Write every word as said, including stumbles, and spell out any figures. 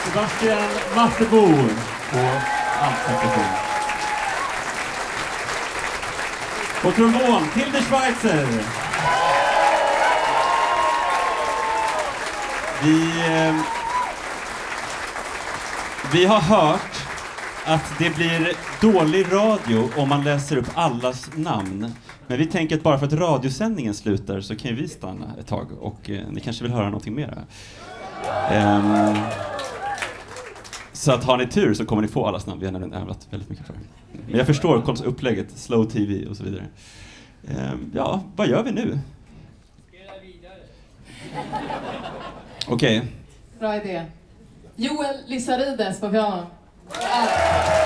Sebastian Mattebo på altsaxofon. På trombon, Tilde Schweitzer. Vi, eh, vi har hört att det blir dålig radio om man läser upp allas namn. Men vi tänker att bara för att radiosändningen slutar så kan vi stanna ett tag och eh, ni kanske vill höra någonting mer. Um, så att har ni tur så kommer ni få allas namn. Vi har nämligen övat väldigt mycket för det. Men jag förstår koms upplägget, slow T V och så vidare. Um, ja, vad gör vi nu? Spela vidare. Okej. Okay. Bra idé. Joel Lissarides på piano.